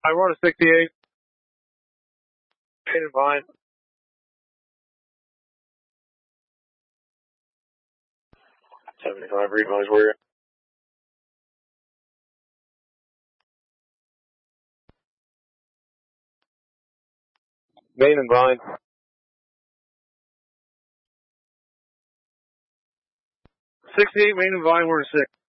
I run a 68. Main and Vine. 75, read noise warrior. Main and Vine. 68, Main and Vine, we're in 6.